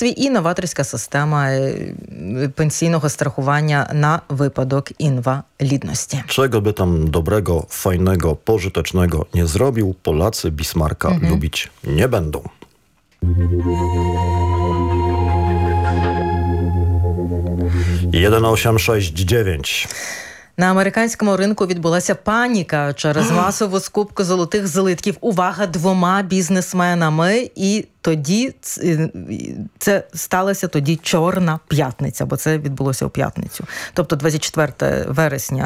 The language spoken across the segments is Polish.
суспільстві і новаторська система пенсійного страхування на випадок inwalidności. Czego by tam dobrego, fajnego, pożytecznego nie zrobił, Polacy Bismarcka lubić nie będą. Jeden 869. На американському ринку відбулася паніка через масову скупку золотих злитків. Увага, 2 бізнесменами. І тоді це сталося тоді Чорна п'ятниця, бо це відбулося у п'ятницю. Тобто 24 вересня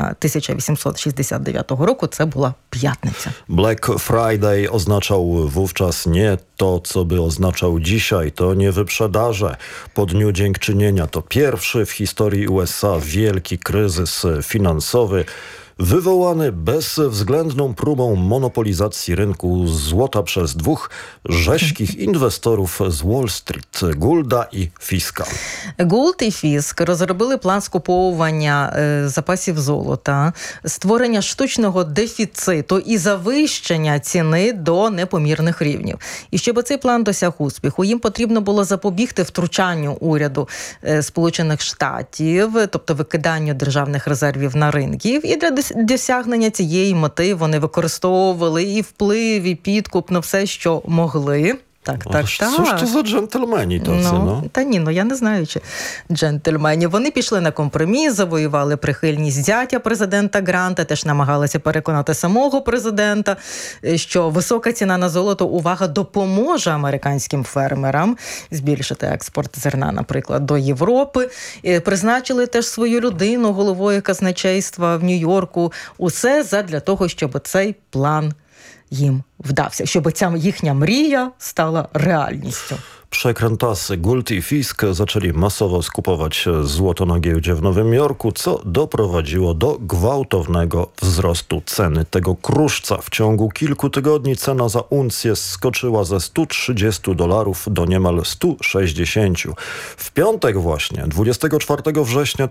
1869 roku це була п'ятниця. Black Friday oznaczał wówczas nie to, co by oznaczał dzisiaj. To nie wyprzedaże po Dniu Dziękczynienia. To pierwszy w historii USA wielki kryzys finansowy, wywołany bezwzględną próbą monopolizacji rynku złota przez 2 rześkich inwestorów z Wall Street, Goulda i Fiska. Gould і Фіск розробили план скуповування запасів золота, створення штучного дефіциту і завищення ціни до непомірних рівнів. І щоб цей план досяг успіху, їм потрібно було запобігти втручанню уряду Сполучених Штатів, тобто викиданню державних резервів на ринків. І для досягнення цієї мети вони використовували і вплив, і підкуп на все, що могли. Так. Що ж це за джентльмені таці, Та ні, я не знаю, чи джентльмені. Вони пішли на компроміс, завоювали прихильність зятя президента Гранта, теж намагалися переконати самого президента, що висока ціна на золото, увага, допоможе американським фермерам збільшити експорт зерна, наприклад, до Європи. Призначили теж свою людину головою казначейства в Нью-Йорку. Усе задля того, щоб цей план їм вдався, щоб ця їхня мрія стала реальністю. Przekrętasy Gould i Fisk zaczęli masowo skupować złoto na giełdzie w Nowym Jorku, co doprowadziło do gwałtownego wzrostu ceny tego kruszca. W ciągu kilku tygodni cena za uncję skoczyła ze $130 do niemal 160. W piątek właśnie, 24 września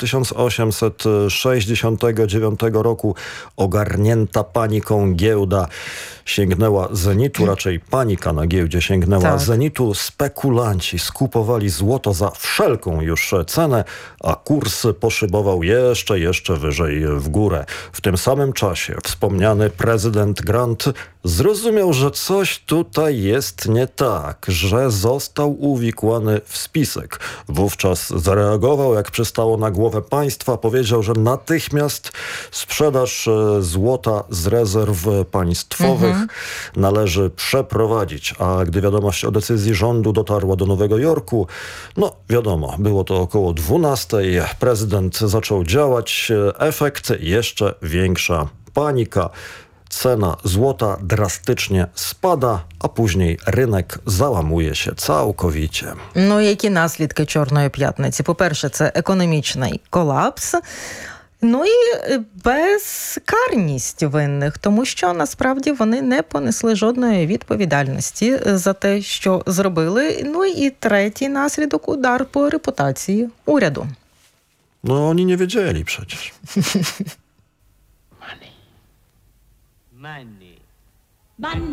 1869 roku, ogarnięta paniką giełda sięgnęła zenitu, raczej panika na giełdzie sięgnęła zenitu. Spekulanci skupowali złoto za wszelką już cenę, a kurs poszybował jeszcze wyżej w górę. W tym samym czasie wspomniany prezydent Grant zrozumiał, że coś tutaj jest nie tak, że został uwikłany w spisek. Wówczas zareagował, jak przystało na głowę państwa, powiedział, że natychmiast sprzedaż złota z rezerw państwowych należy przeprowadzić. A gdy wiadomość o decyzji rządu dotarła do Nowego Jorku, wiadomo, było to około 12. Prezydent zaczął działać. Efekt jeszcze większa panika. Cena złota drastycznie spada, а później rynek załamuje się całkowicie. Які наслідки Чорної п'ятниці? По-перше, це економічний колапс. І безкарність винних, тому що насправді вони не понесли жодної відповідальності за те, що зробили. І третій наслідок – удар по репутації уряду. Oni nie wiedzieli przecież. Money.